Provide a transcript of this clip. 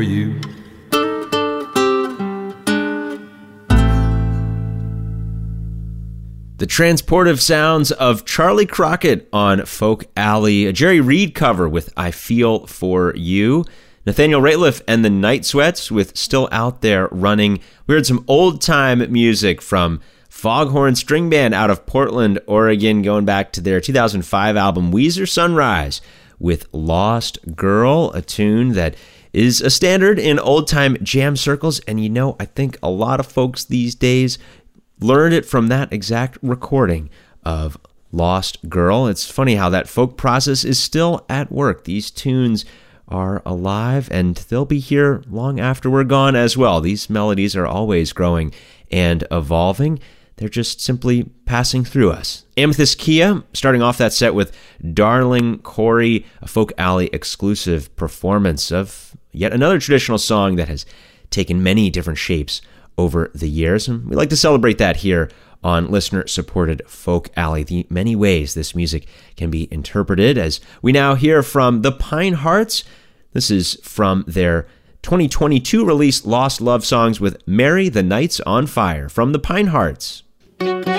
you. The transportive sounds of Charlie Crockett on Folk Alley, a Jerry Reed cover with I Feel For You. Nathaniel Rateliff and the Night Sweats with Still Out There Running. We heard some old-time music from Foghorn String Band out of Portland, Oregon, going back to their 2005 album Weezer Sunrise with Lost Girl, a tune that is a standard in old-time jam circles. And you know, I think a lot of folks these days learned it from that exact recording of Lost Girl. It's funny how that folk process is still at work. These tunes are alive, and they'll be here long after we're gone as well. These melodies are always growing and evolving. They're just simply passing through us. Amethyst Kia, starting off that set with Darling Corey, a Folk Alley exclusive performance of yet another traditional song that has taken many different shapes over the years, and we like to celebrate that here on listener-supported Folk Alley, the many ways this music can be interpreted, as we now hear from the Pine Hearts. This is from their 2022 release Lost Love Songs with Mary the Night's on Fire from the Pine Hearts.